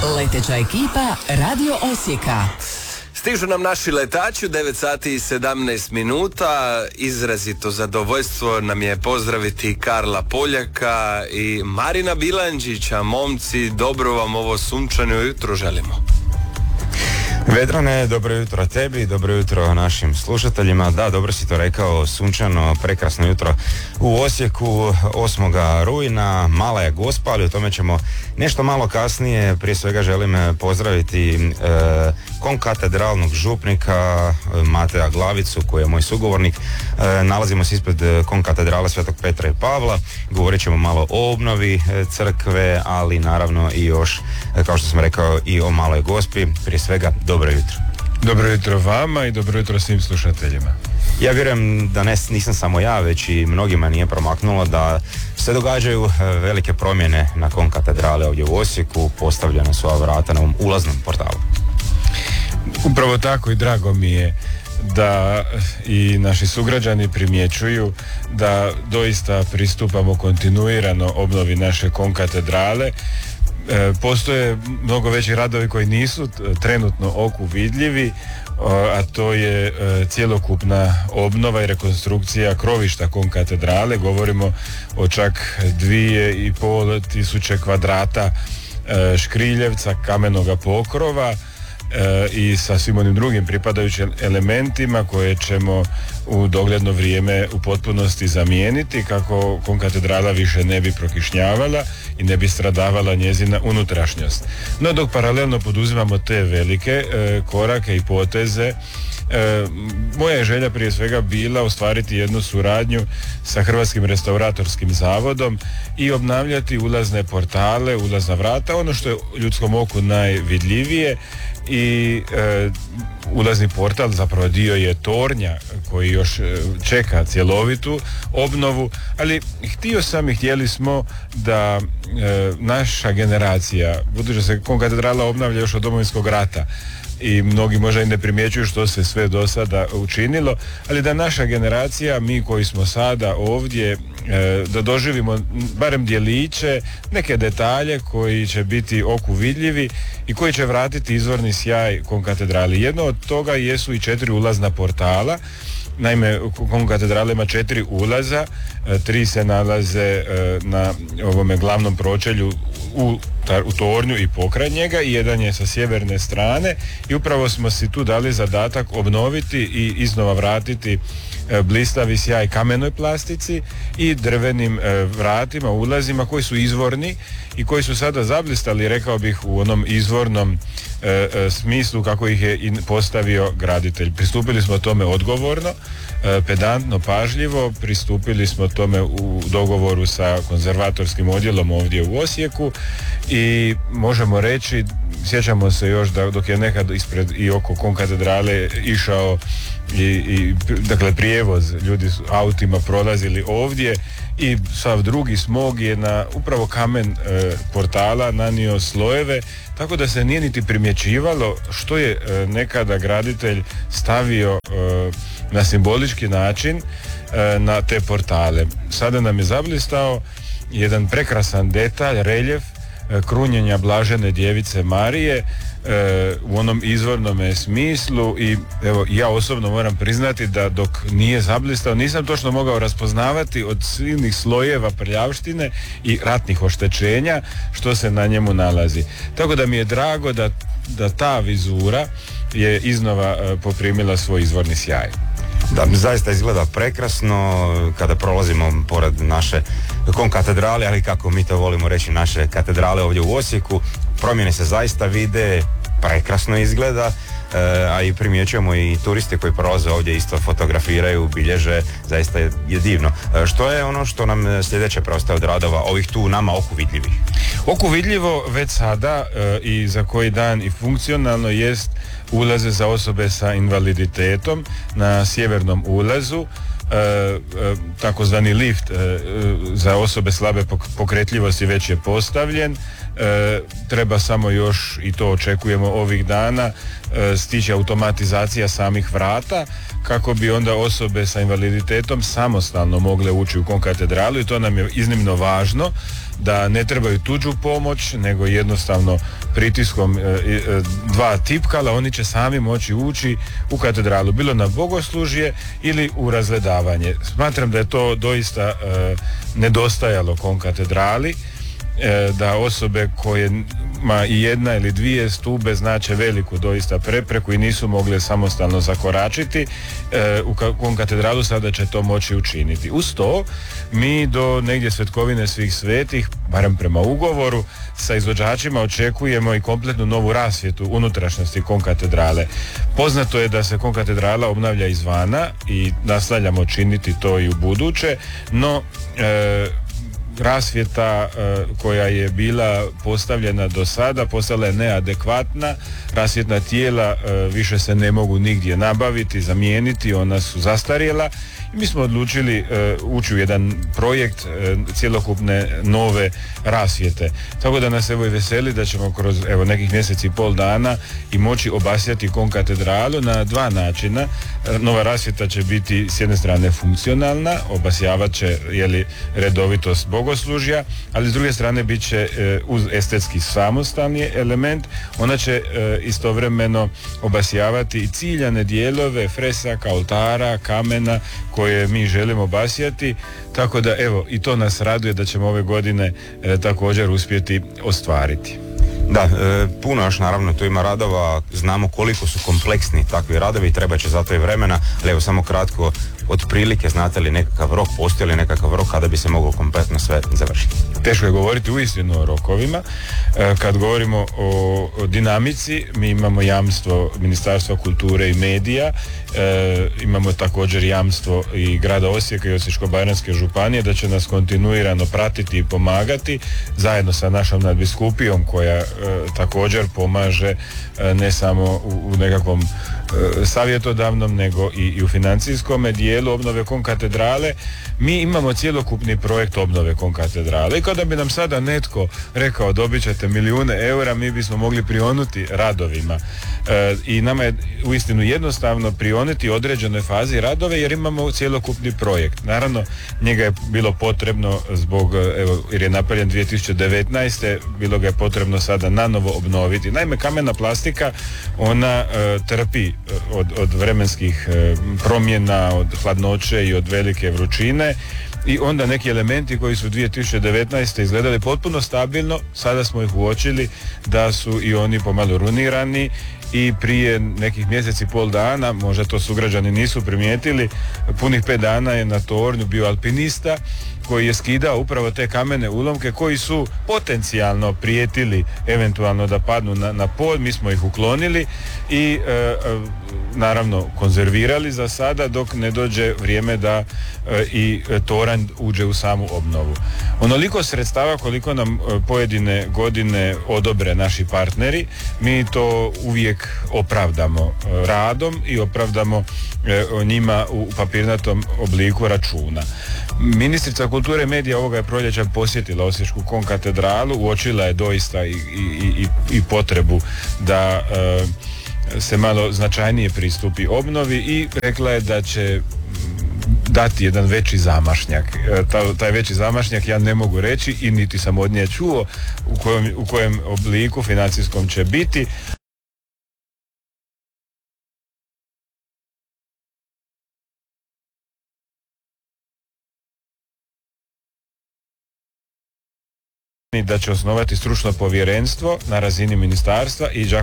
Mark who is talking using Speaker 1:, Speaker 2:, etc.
Speaker 1: Leteća ekipa Radio Osijeka.
Speaker 2: Stižu nam naši letači u 9 sati i 17 minuta. Izrazito zadovoljstvo nam je pozdraviti Karla Poljaka i Marina Bilandžića. Momci, dobro vam ovo sunčano jutro želimo.
Speaker 3: Vedrane, dobro jutro tebi, dobro jutro našim slušateljima. Da, dobro si to rekao, sunčano, prekrasno jutro u Osijeku 8. rujna, mala je Gospa, ali o tome ćemo nešto malo kasnije. Prije svega želim pozdraviti konkatedralnog župnika Mateja Glavicu, koji je moj sugovornik. Nalazimo se ispred konkatedrale Svetog Petra i Pavla. Govorit ćemo malo o obnovi crkve, ali naravno i još, kao što sam rekao, i o maloj Gospi. Prije svega, dobro jutro.
Speaker 4: Dobro jutro vama i dobro jutro svim slušateljima.
Speaker 3: Ja vjerujem da nisam samo ja, već i mnogima nije promaknulo da se događaju velike promjene na konkatedrale ovdje u Osijeku. Postavljena su ova vrata na ovom ulaznom portalu.
Speaker 4: Upravo tako i drago mi je da i naši sugrađani primjećuju da doista pristupamo kontinuirano obnovi naše konkatedrale. Postoje mnogo veći radovi koji nisu trenutno oku vidljivi, a to je cjelokupna obnova i rekonstrukcija krovišta konkatedrale. Govorimo o čak 2500 kvadrata škriljevca, kamenoga pokrova i sa svim onim drugim pripadajućim elementima koje ćemo u dogledno vrijeme u potpunosti zamijeniti kako konkatedrala više ne bi prokišnjavala i ne bi stradavala njezina unutrašnjost. No dok paralelno poduzimamo te velike korake i poteze, moja je želja prije svega bila ostvariti jednu suradnju sa Hrvatskim restauratorskim zavodom i obnavljati ulazne portale, ulazna vrata, ono što je ljudskom oku najvidljivije. I ulazni portal zapravo dio je tornja koji još čeka cjelovitu obnovu, ali htjeli smo da naša generacija, budući da se konkatedrala obnavlja još od Domovinskog rata i mnogi možda i ne primjećuju što se sve do sada učinilo, ali da naša generacija, mi koji smo sada ovdje, da doživimo barem djeliće, neke detalje koji će biti oku vidljivi i koji će vratiti izvorni sjaj konkatedrali. Jedno od toga jesu i 4 ulazna portala. Naime, konkatedrala ima 4 ulaza, 3 se nalaze na ovome glavnom pročelju u tornju i pokraj njega i jedan je sa sjeverne strane i upravo smo si tu dali zadatak obnoviti i iznova vratiti blistavi sjaj kamenoj plastici i drvenim vratima, ulazima koji su izvorni i koji su sada zablistali, rekao bih, u onom izvornom smislu kako ih je postavio graditelj. Pristupili smo tome odgovorno, pedantno, pažljivo, pristupili smo tome u dogovoru sa konzervatorskim odjelom ovdje u Osijeku i možemo reći, sjećamo se još da dok je nekad ispred i oko konkatedrale išao dakle prijevoz, ljudi su autima prolazili ovdje i sav drugi smog je na upravo kamen portala nanio slojeve, tako da se nije niti primjećivalo što je nekada graditelj stavio na simbolički način na te portale. Sada nam je zablistao jedan prekrasan detalj, reljef krunjenja Blažene djevice Marije u onom izvornom smislu i evo ja osobno moram priznati da dok nije zablistao nisam točno mogao raspoznavati od silnih slojeva prljavštine i ratnih oštećenja što se na njemu nalazi. Tako da mi je drago da ta vizura je iznova poprimila svoj izvorni sjaj.
Speaker 3: Da, zaista izgleda prekrasno kada prolazimo pored naše konkatedrale, ali kako mi to volimo reći, naše katedrale ovdje u Osijeku. Promjene se zaista vide, prekrasno izgleda, a i primjećujemo i turisti koji prolaze ovdje isto fotografiraju, bilježe, zaista je divno. Što je ono što nam sljedeće preostaje od radova ovih tu nama oku vidljivih?
Speaker 4: Oku vidljivo već sada i za koji dan i funkcionalno jest ulaze za osobe sa invaliditetom na sjevernom ulazu. Takozvani lift za osobe slabe pokretljivosti već je postavljen. treba samo još, i to očekujemo ovih dana, stići automatizacija samih vrata kako bi onda osobe sa invaliditetom samostalno mogle ući u konkatedralu, i to nam je iznimno važno, da ne trebaju tuđu pomoć, nego jednostavno pritiskom dva tipkala oni će sami moći ući u katedralu, bilo na bogoslužje ili u razgledavanje. Smatram da je to doista nedostajalo konkatedrali, da osobe kojima i jedna ili dvije stube znače veliku doista prepreku i nisu mogle samostalno zakoračiti u konkatedralu, sada će to moći učiniti. Uz to mi do negdje Svetkovine svih svetih, barem prema ugovoru, sa izvođačima očekujemo i kompletnu novu rasvjetu unutrašnjosti konkatedrale. Poznato je da se konkatedrala obnavlja izvana i nastavljamo činiti to i u buduće, no rasvjeta koja je bila postavljena do sada postala je neadekvatna, rasvjetna tijela više se ne mogu nigdje nabaviti, zamijeniti, ona su zastarjela. Mi smo odlučili ući u jedan projekt cjelokupne nove rasvjete. Tako da nas evo i veseli da ćemo kroz nekih mjeseci i pol dana i moći obasjati konkatedralu na dva načina. Nova rasvjeta će biti s jedne strane funkcionalna, obasjavat će redovitost bogoslužja, ali s druge strane bit će uz estetski samostalni element. Ona će istovremeno obasjavati i ciljane dijelove fresaka, oltara, kamena koje mi želimo obasjati, tako da i to nas raduje da ćemo ove godine također uspjeti ostvariti.
Speaker 3: Da, puno još naravno tu ima radova, znamo koliko su kompleksni takvi radovi i treba će zato i vremena, ali evo samo kratko, otprilike znate li nekakav rok, postoji li nekakav rok kada bi se moglo kompletno sve završiti?
Speaker 4: Teško je govoriti uistinu o rokovima. Kad govorimo o dinamici, mi imamo jamstvo Ministarstva kulture i medija, imamo također jamstvo i grada Osijeka i Osječko-baranjske županije da će nas kontinuirano pratiti i pomagati zajedno sa našom nadbiskupijom koja također pomaže ne samo u nekakvom savjetodavnom nego i u financijskom dijelu obnove konkatedrale. Mi imamo cjelokupni projekt obnove konkatedrale i kada bi nam sada netko rekao dobit ćete milijune eura, mi bismo mogli prionuti radovima. I nama je uistinu jednostavno prionuti određenoj fazi radove jer imamo cjelokupni projekt. Naravno, njega je bilo potrebno zbog, jer je napravljen 2019. bilo ga je potrebno sada nanovo obnoviti. Naime, kamena plastika, ona trpi od vremenskih promjena, od hladnoće i od velike vrućine i onda neki elementi koji su 2019. izgledali potpuno stabilno, sada smo ih uočili da su i oni pomalo runirani i prije nekih mjesec i pol dana, možda to sugrađani nisu primijetili, punih 5 dana je na tornju bio alpinista koji je skidao upravo te kamene ulomke koji su potencijalno prijetili eventualno da padnu na pod. Mi smo ih uklonili i naravno konzervirali za sada dok ne dođe vrijeme da i toranj uđe u samu obnovu. Onoliko sredstava koliko nam pojedine godine odobre naši partneri, mi to uvijek opravdamo radom i opravdamo njima u papirnatom obliku računa. Ministrica kulture i medija ovoga je proljeća posjetila Osječku konkatedralu, uočila je doista i potrebu da se malo značajnije pristupi obnovi i rekla je da će dati jedan veći zamašnjak. Taj veći zamašnjak ja ne mogu reći i niti sam od nje čuo u kojem obliku financijskom će biti. Da će osnovati stručno povjerenstvo na razini ministarstva i